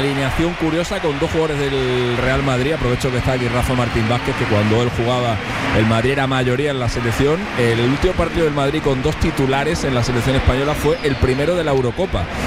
alineación curiosa con dos jugadores del Real Madrid. Aprovecho que está aquí Rafa Martín Vázquez, que cuando él jugaba el Madrid era mayoría en la selección. El último partido del Madrid con dos titulares en la selección española fue el primero de la Eurocopa,